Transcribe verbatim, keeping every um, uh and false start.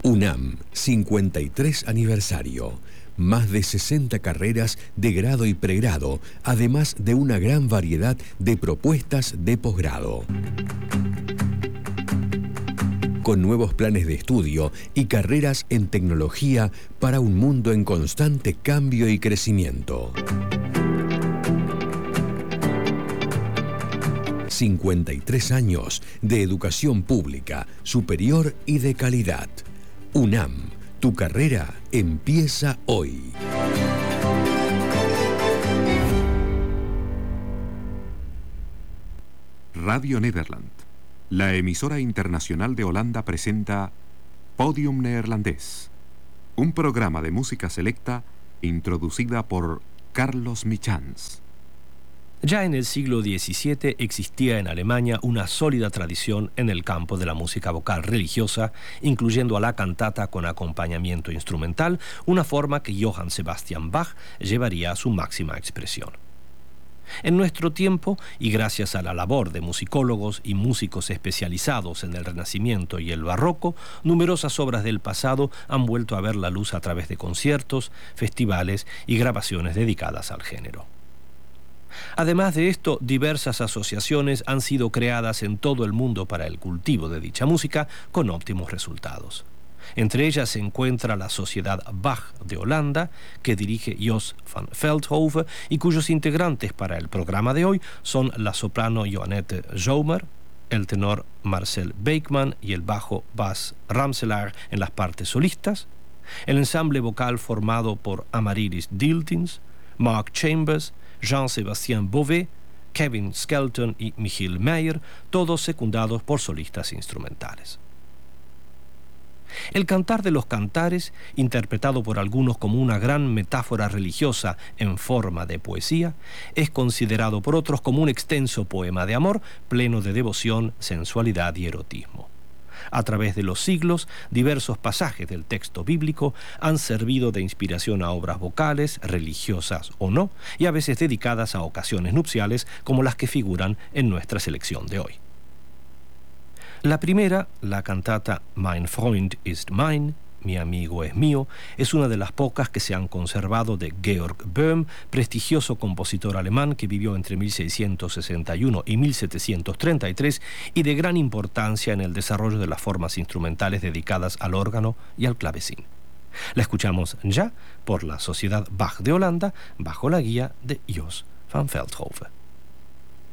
UNAM, cincuenta y tres aniversario. Más de sesenta carreras de grado y pregrado, además de una gran variedad de propuestas de posgrado. Con nuevos planes de estudio y carreras en tecnología para un mundo en constante cambio y crecimiento. cincuenta y tres años de educación pública, superior y de calidad. UNAM, tu carrera empieza hoy. Radio Nederland, la emisora internacional de Holanda, presenta Podium Neerlandés, un programa de música selecta introducida por Carlos Michans. Ya en el siglo diecisiete existía en Alemania una sólida tradición en el campo de la música vocal religiosa, incluyendo a la cantata con acompañamiento instrumental, una forma que Johann Sebastian Bach llevaría a su máxima expresión. En nuestro tiempo, y gracias a la labor de musicólogos y músicos especializados en el Renacimiento y el Barroco, numerosas obras del pasado han vuelto a ver la luz a través de conciertos, festivales y grabaciones dedicadas al género. Además de esto, diversas asociaciones han sido creadas en todo el mundo para el cultivo de dicha música con óptimos resultados. Entre ellas se encuentra la Sociedad Bach de Holanda, que dirige Jos van Veldhoven y cuyos integrantes para el programa de hoy son la soprano Joannette Zomer, el tenor Marcel Beekman y el bajo Bas Ramselaar en las partes solistas, el ensamble vocal formado por Amaryllis Diltins, Mark Chambers, Jean-Sébastien Beauvais, Kevin Skelton y Michiel Meyer, todos secundados por solistas instrumentales. El Cantar de los Cantares, interpretado por algunos como una gran metáfora religiosa en forma de poesía, es considerado por otros como un extenso poema de amor pleno de devoción, sensualidad y erotismo. A través de los siglos, diversos pasajes del texto bíblico han servido de inspiración a obras vocales, religiosas o no, y a veces dedicadas a ocasiones nupciales como las que figuran en nuestra selección de hoy. La primera, la cantata Mein Freund ist mein, mi amigo es mío, es una de las pocas que se han conservado de Georg Böhm, prestigioso compositor alemán que vivió entre mil seiscientos sesenta y uno y mil setecientos treinta y tres y de gran importancia en el desarrollo de las formas instrumentales dedicadas al órgano y al clavecín. La escuchamos ya por la Sociedad Bach de Holanda bajo la guía de Jos van Veldhoven.